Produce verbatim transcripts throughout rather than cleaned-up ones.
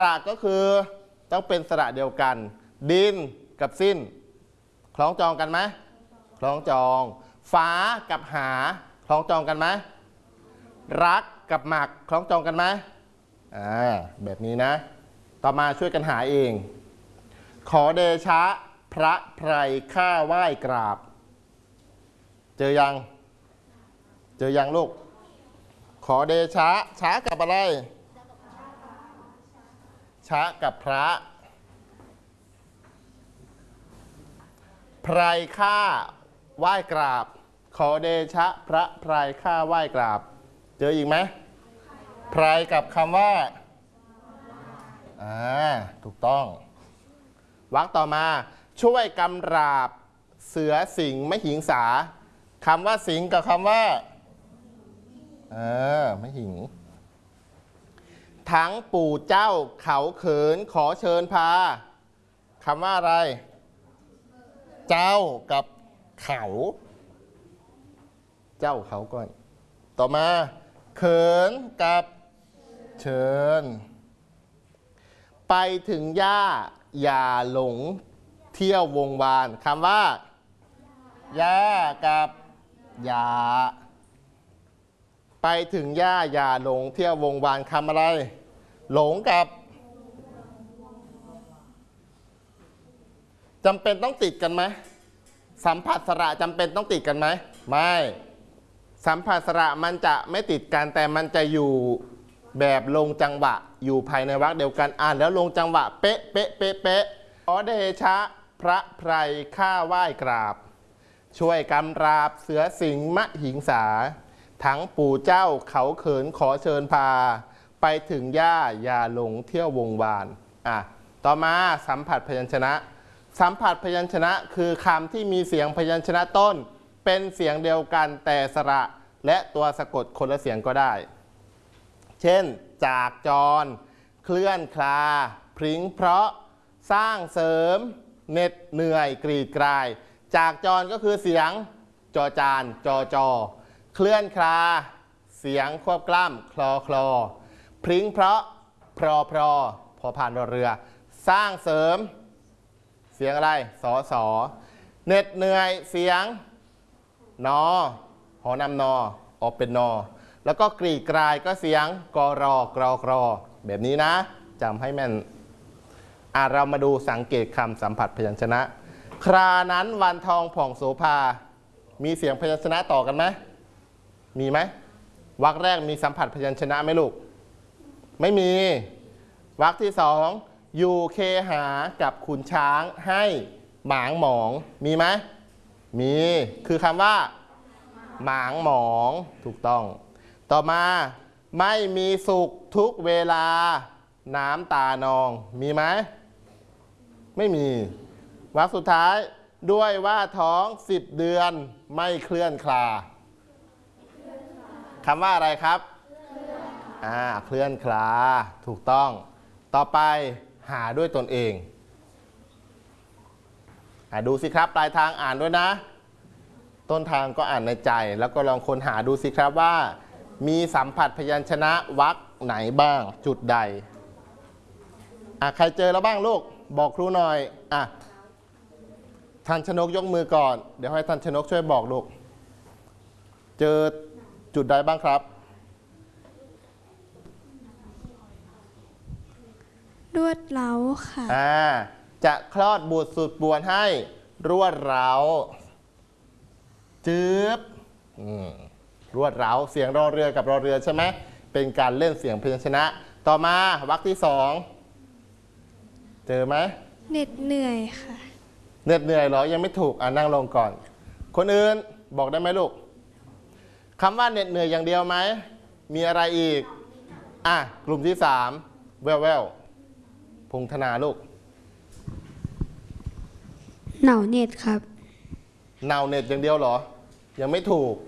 ระก็คือต้องเป็นสระเดียวกันดินกับสิ้นคล้องจองกันไหมคล้องจองฟ้ากับหาคล้องจองกันไหมรักกับหมักคล้องจองกันไหมอ่าแบบนี้นะต่อมาช่วยกันหาเองขอเดชะพระไพรข้าไหว้กราบเจอยังเจอยังลูกขอเดชะช้ากับอะไรช้ากับพระไพรข้าไหว้กราบขอเดชะพระไพรข้าไหว้กราบเจออีกไหมไพรกับคำว่าอ่าถูกต้องวรรคต่อมาช่วยกำราบเสือสิงห์มหิงสาคำว่าสิงห์กับคำว่าเออมหิงทั้งปู่เจ้าเขาเขินขอเชิญพาคำว่าอะไรเจ้ากับเขาเจ้าเขาก่อนต่อมาเขินกับเชิญไปถึงย่าอย่าหลงเที่ยววงวานคำว่าย่ากับอย่าไปถึงย่าอย่าหลงเที่ยววงวานคำอะไรหลงกับจำเป็นต้องติดกันไหมสัมผัสสระจำเป็นต้องติดกันไหมไม่สัมผัสสระมันจะไม่ติดกันแต่มันจะอยู่แบบลงจังหวะอยู่ภายในวรรคเดียวกันอ่านแล้วลงจังหวะเป๊ะเป๊ะเป๊ะเป๊ะขอเดชะพระไพรข้าไหว้กราบช่วยกำราบเสือสิงห์มหิงสาทั้งปู่เจ้าเขาเขินขอเชิญพาไปถึงย่าอย่าหลงเที่ยววงวานอ่ะต่อมาสัมผัสพยัญชนะสัมผัสพยัญชนะคือคำที่มีเสียงพยัญชนะต้นเป็นเสียงเดียวกันแต่สระและตัวสะกดคนละเสียงก็ได้เช่นจากจรเคลื่อนคลาพริ้งเพราะสร้างเสริมเหน็ดเหนื่อยกรีดกรายจากจรก็คือเสียงจอจานจอจอเคลื่อนคลาเสียงควบกล้ำคลอคลอพริ้งเพราะพรอพรอพอผ่านเรือสร้างเสริมเสียงอะไรสอสอเหน็ดเหนื่อยเสียงนอหอนำนอออกเป็นนอแล้วก็กรีดกรายก็เสียงกรอกรอกรอแบบนี้นะจำให้แม่นอ่ะเรามาดูสังเกตคำสัมผัสพยัญชนะครานั้นวันทองผ่องโสภามีเสียงพยัญชนะต่อกันไหมมีไหมวรรคแรกมีสัมผัสพยัญชนะไหมลูกไม่มีวรรคที่สองอยู่เคหากับขุนช้างให้หมางหมองมีไหมมีคือคำว่าหมางหมองถูกต้องต่อมาไม่มีสุขทุกเวลาน้ำตานองมีไหมไม่มีวรรคสุดท้ายด้วยว่าท้องสิบเดือนไม่เคลื่อนคลาคำว่าอะไรครับอ่าเคลื่อนคลาถูกต้องต่อไปหาด้วยตนเองอ่าดูสิครับปลายทางอ่านด้วยนะต้นทางก็อ่านในใจแล้วก็ลองค้นหาดูสิครับว่ามีสัมผัสพยัญชนะวรรคไหนบ้างจุดใดอ่ะใครเจอแล้วบ้างลูกบอกครูหน่อยอ่ะทันชนกยกมือก่อนเดี๋ยวให้ทันชนกช่วยบอกลูกเจอจุดใดบ้างครับรวดเร้าค่ะอ่าจะคลอดบุตรสุดป่วนให้รวดเร้าจืบรวดเร้าเสียงรอเรือกับรอเรือใช่ไหมเป็นการเล่นเสียงพยัญชนะต่อมาวรรคที่สองเจอไหมเหน็ดเหนื่อยค่ะเหน็ดเหนื่อยเหรอยังไม่ถูกอ่านั่งลงก่อนคนอื่นบอกได้ไหมลูกคำว่าเหน็ดเหนื่อยอย่างเดียวไหมมีอะไรอีกอ่ะกลุ่มที่สามแววแววพงธนาลูกเหนาเหน็ดครับเหนาเหน็ดอย่างเดียวเหรอยังไม่ถูก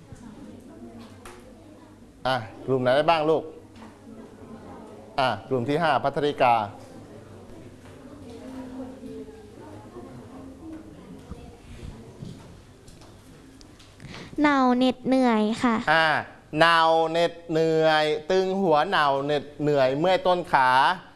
อ่ะกลุ่มไหนได้บ้างลูกอ่ะกลุ่มที่ห้าภัทริกาเหนาเหน็ดเหนื่อยค่ะอ่าเหนาเหน็ดเหนื่อยตึงหัวเหนาเหน็ดเหนื่อยเมื่อยต้นขา